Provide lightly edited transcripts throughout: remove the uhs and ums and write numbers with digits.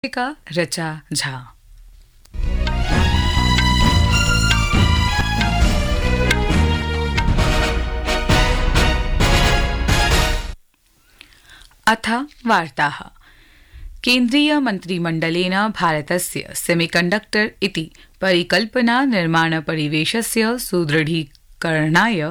रचा झा। अथ वार्ताः। केन्द्रीय मन्त्रिमण्डलेन भारतस्य सेमीकण्डक्टर इति परिकल्पना निर्माण परिवेशस्य सुदृढीकरणाय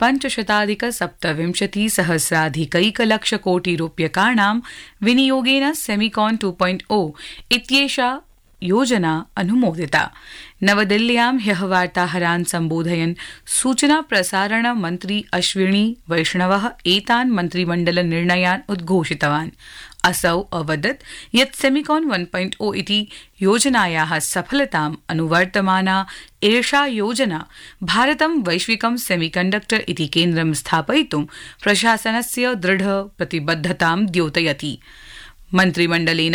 527,सहस्राधिकैकलक्षकोटिरूप्यकाणां विनियोगेन सेमिकॉन 2.0 इत्येषा योजना अनुमोदिता। नवदिल्ल्यां ह्यः वार्ताहरान् सम्बोधयन् सूचना प्रसारण मन्त्री अश्विनी वैष्णवः एतान् मन्त्रिमण्डल निर्णयान् उद्घोषितवान्। असौ अवदत् यत् सेमिकॉन 1.0 इति योजनायाः सफलताम् अनुवर्तमाना एषा योजना भारतं वैश्विकं सेमीकण्डक्टर इति केन्द्रं स्थापयितुं प्रशासनस्य दृढ प्रतिबद्धतां द्योतयति। मन्त्रिमण्डलेन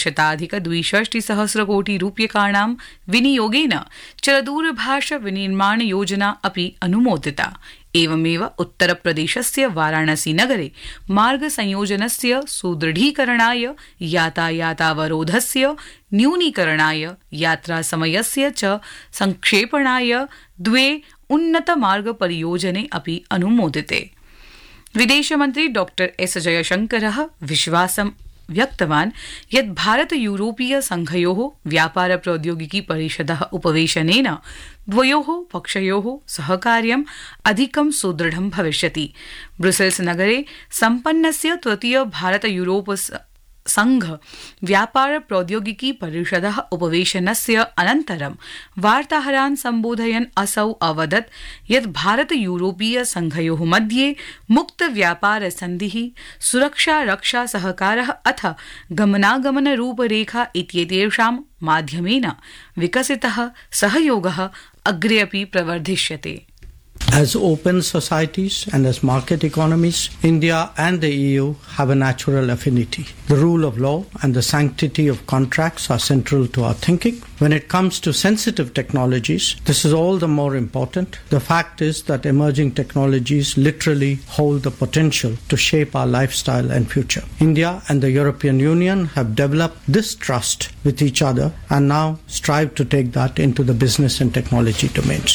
500,260,000,000,000 विनियोगेन चलदूरभाष विनिर्माण योजना अपि अनुमोदिता। एवमेव उत्तरप्रदेशस्य वाराणसी नगरे मार्गसंयोजनस्य सुदृढीकरणाय, यातायातावरोधस्य न्यूनीकरणाय, यात्रासमयस्य च संक्षेपणाय 2 उन्नतमार्गपरियोजने अपि अनुमोदिते। विदेशमन्त्री डॉ एस जयशंकरः विश्वासं व्यक्तवान् यत् भारत यूरोपीय संघयोः व्यापार प्रौद्योगिकी परिषदः उपवेशनेन द्वयोः पक्षयोः सहकार्यम् अधिकं सुदृढं भविष्यति। ब्रुसेल्स नगरे सम्पन्नस्य तृतीय भारत यूरोप संघ व्यापार प्रौद्योगिकी परिषदः उपवेशनस्य अनन्तरं वार्ताहरान् सम्बोधयन् असौ अवदत् यत् भारत यूरोपीय संघयोः मध्ये मुक्त व्यापार सन्धिः, सुरक्षा रक्षा सहकारः अथ गमनागमन रूपरेखा इत्येतेषां माध्यमेन विकसितः सहयोगः अग्रे अपि प्रवर्धिष्यते। As open societies and as market economies, India and the EU have a natural affinity. The rule of law and the sanctity of contracts are central to our thinking. When it comes to sensitive technologies, this is all the more important. The fact is that emerging technologies literally hold the potential to shape our lifestyle and future. India and the European Union have developed this trust with each other and now strive to take that into the business and technology domains.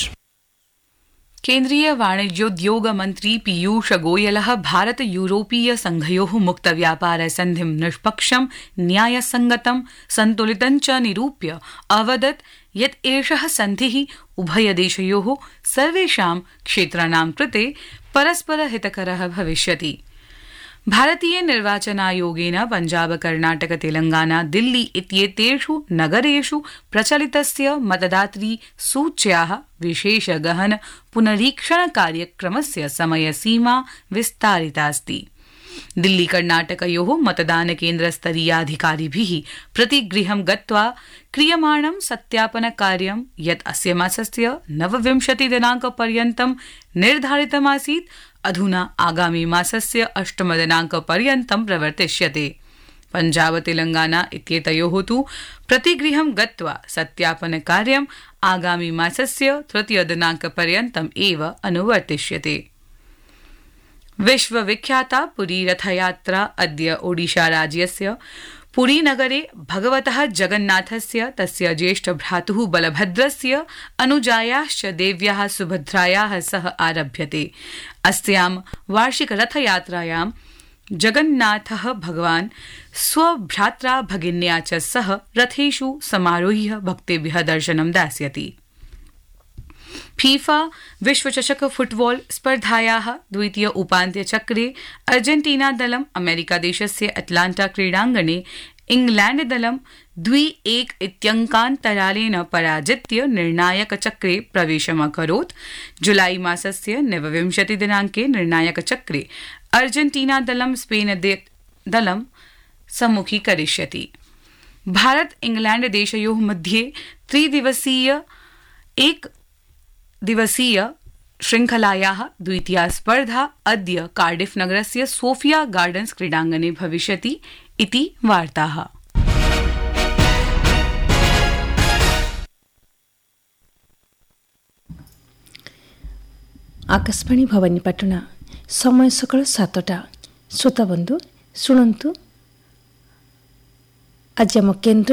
केन्द्रीय वाणिज्योद्योग मन्त्री पीयूष गोयलः भारत यूरोपीय संघयोः मुक्त व्यापार सन्धिं निष्पक्षं, न्यायसंगतं, सन्तुलितं च निरूप्य अवदत् यत् एषः सन्धिः उभयदेशयोः सर्वेषां क्षेत्राणां कृते परस्पर हितकरः भविष्यति। भारतीय निर्वाचनायोगेन पञ्जाब, कर्णाटक, तेलंगाना, दिल्ली इत्येतेषु नगरेषु प्रचलितस्य मतदातृ सूच्याः विशेष गहन पुनरीक्षण कार्यक्रमस्य समयसीमा विस्तारितास्ति। दिल्ली कर्णाटकयोः मतदान केन्द्रस्तरीयाधिकारिभिः प्रतिगृहं गत्वा क्रियमाणं सत्यापन कार्यं यत् अस्य मासस्य 29 दिनाङ्कपर्यन्तं निर्धारितमासीत् अधुना आगामी मासस्य 8 दिनाङ्कपर्यन्तं प्रवर्तिष्यते। पञ्जाब, तेलंगाना इत्येतयोः तु प्रतिगृहं गत्वा सत्यापन कार्यम् आगामी मासस्य 3 दिनाङ्कपर्यन्तम् एव अनुवर्तिष्यते। विश्वविख्याता पुरी रथयात्रा अद्य ओडिशा राज्यस्य पुरी नगरे भगवतः जगन्नाथस्य, तस्य ज्येष्ठभ्रातुः बलभद्रस्य, अनुजायाश्च देव्याः सुभद्रायाः सह आरभ्यते। अस्यां वार्षिक रथयात्रायां जगन्नाथः भगवान् स्वभ्रात्रा भगिन्या च सह रथेषु समारोह्य भक्तेभ्यः दर्शनं दास्यति। फीफा विश्वचषक फुटबॉल स्पर्धायाः द्वितीय उपान्त्यचक्रे अर्जेन्टीना दलम् अमेरिकादेशस्य अटलाण्टा क्रीडाङ्गणे इंग्लैंड दलं 2-1 इत्यङ्कान्तरालेन पराजित्य निर्णायकचक्रे प्रवेशमकरोत्। जुलाई मासस्य 29 दिनाङ्के निर्णायकचक्रे अर्जेन्टीना दलं स्पेन दलं सम्मुखीकरिष्यति। भारत इंग्लैंड देशयोः मध्ये एकदिवसीय श्रृंखलायाः द्वितीया स्पर्धा अद्य कार्डिफ नगरस्य सोफिया गार्डन्स क्रीडाङ्गणे भविष्यति इति वार्ताः। आकाशवाणी भवानीपाटना समय सकाळ 7टा। श्रोताबंधु शुणन्तु ଆଜି ଆମ କେନ୍ଦ୍ର